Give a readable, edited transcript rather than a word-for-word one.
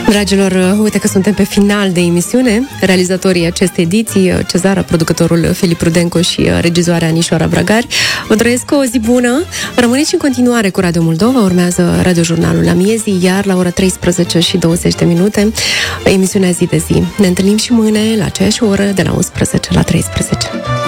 Dragilor, uite că suntem pe final de emisiune. Realizatorii acestei ediții, Cezara, producătorul Filip Rudenco și regizoarea Anișoara Bragari, vă doresc o zi bună. Rămâneți în continuare cu Radio Moldova. Urmează radiojurnalul la miezii, iar la ora 13:20 emisiunea Zi de Zi. Ne întâlnim și mâine la aceeași oră, de la 11 la 13.